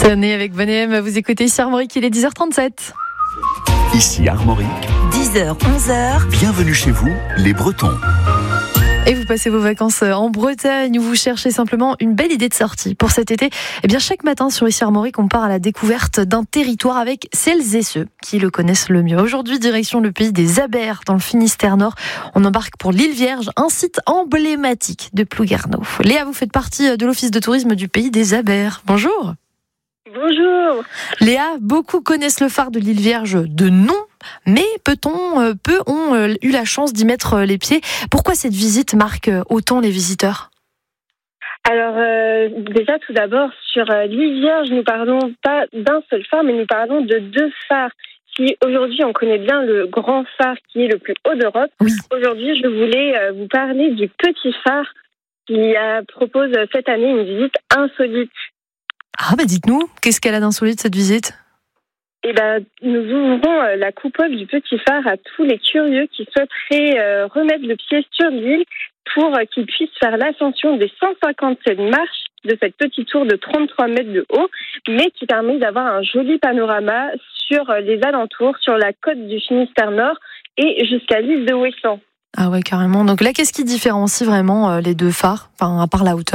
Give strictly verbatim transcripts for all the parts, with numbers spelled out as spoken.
Sonné avec Bonnet, vous écoutez ici Armorique, il est dix heures trente-sept. Ici Armorique, dix heures, onze heures. Bienvenue chez vous, les Bretons. Et vous passez vos vacances en Bretagne ou vous cherchez simplement une belle idée de sortie pour cet été. Eh bien, chaque matin sur Ici Armorique, on part à la découverte d'un territoire avec celles et ceux qui le connaissent le mieux. Aujourd'hui, direction le pays des Abers, dans le Finistère Nord. On embarque pour l'île Vierge, un site emblématique de Plouguerneau. Léa, vous faites partie de l'office de tourisme du pays des Abers. Bonjour. Bonjour. Léa, beaucoup connaissent le phare de l'île Vierge de nom, mais peut-on, peu ont eu la chance d'y mettre les pieds. Pourquoi cette visite marque autant les visiteurs ? Alors euh, déjà tout d'abord sur euh, l'île Vierge, nous parlons pas d'un seul phare, mais nous parlons de deux phares. Si aujourd'hui on connaît bien le grand phare qui est le plus haut d'Europe, oui. Aujourd'hui je voulais euh, vous parler du petit phare qui euh, propose cette année une visite insolite. Ah bah dites-nous, qu'est-ce qu'elle a d'insolite cette visite ? Eh ben, nous ouvrons euh, la coupole du petit phare à tous les curieux qui souhaiteraient euh, remettre le pied sur l'île pour euh, qu'ils puissent faire l'ascension des cent cinquante-sept marches de cette petite tour de trente-trois mètres de haut, mais qui permet d'avoir un joli panorama sur euh, les alentours, sur la côte du Finistère Nord et jusqu'à l'île de Ouessant. Ah ouais, carrément. Donc là, qu'est-ce qui différencie vraiment euh, les deux phares, enfin, à part la hauteur ?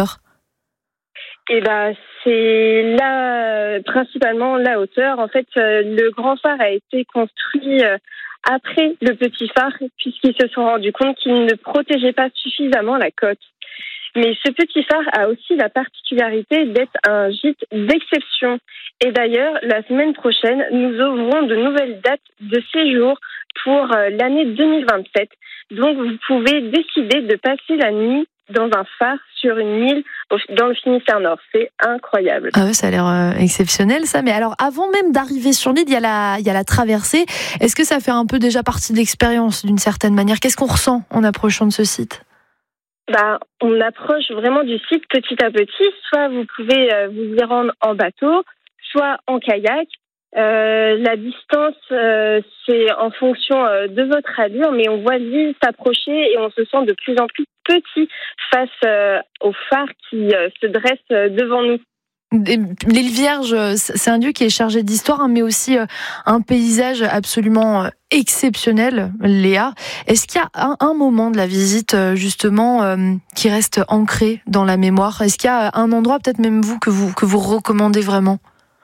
Eh ben, c'est là, principalement la hauteur. En fait, euh, le grand phare a été construit euh, après le petit phare, puisqu'ils se sont rendus compte qu'il ne protégeait pas suffisamment la côte. Mais ce petit phare a aussi la particularité d'être un gîte d'exception. Et d'ailleurs, la semaine prochaine, nous ouvrons de nouvelles dates de séjour pour euh, l'année deux mille vingt-sept. Donc, vous pouvez décider de passer la nuit dans un phare sur une île dans le Finistère Nord. C'est incroyable. Ah ouais, ça a l'air euh, exceptionnel ça. Mais alors, avant même d'arriver sur l'île, il y a la, il y a la traversée. Est-ce que ça fait un peu déjà partie de l'expérience d'une certaine manière ? Qu'est-ce qu'on ressent en approchant de ce site ? Bah, on approche vraiment du site petit à petit. Soit vous pouvez euh, vous y rendre en bateau, soit en kayak. Euh, la distance, euh, c'est en fonction euh, de votre allure, mais on voit l'île s'approcher et on se sent de plus en plus petit face euh, au phare qui euh, se dresse euh, devant nous. L'île Vierge, c'est un lieu qui est chargé d'histoire, hein, mais aussi euh, un paysage absolument euh, exceptionnel, Léa. Est-ce qu'il y a un, un moment de la visite, euh, justement, euh, qui reste ancré dans la mémoire ? Est-ce qu'il y a un endroit, peut-être même vous, que vous, que vous recommandez vraiment ?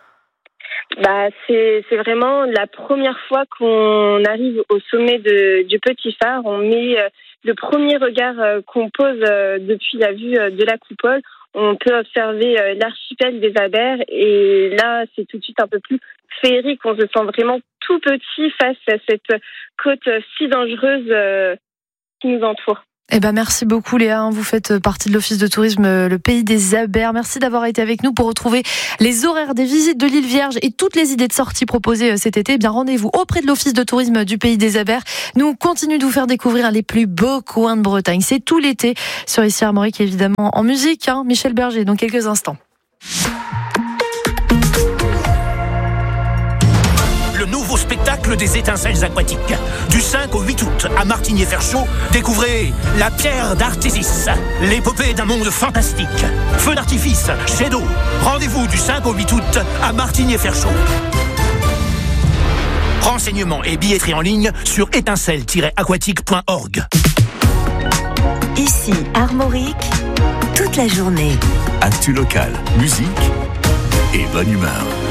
Bah, c'est, c'est vraiment la première fois qu'on arrive au sommet de, du petit phare. On met euh, le premier regard euh, qu'on pose euh, depuis la vue euh, de la coupole. On peut observer euh, l'archipel des Abers et là, c'est tout de suite un peu plus féerique. On se sent vraiment tout petit face à cette côte si dangereuse euh, qui nous entoure. Eh ben merci beaucoup Léa, vous faites partie de l'office de tourisme Le Pays des Abers. Merci d'avoir été avec nous pour retrouver les horaires des visites de l'île Vierge et toutes les idées de sorties proposées cet été. Eh bien rendez-vous auprès de l'office de tourisme du Pays des Abers. Nous continuons de vous faire découvrir les plus beaux coins de Bretagne. C'est tout l'été sur Ici Armorique, évidemment en musique, hein, Michel Berger dans quelques instants. Le nouveau spectacle des étincelles aquatiques. Du cinq au huit août, à Martigny-Ferchaud, découvrez La Pierre d'Artésis, l'épopée d'un monde fantastique. Feu d'artifice, jet d'eau. Rendez-vous du cinq au huit août, à Martigny-Ferchaud. Renseignements et billetterie en ligne sur étincelle tiret aquatique point org. Ici Armorique, toute la journée. Actu local, musique et bonne humeur.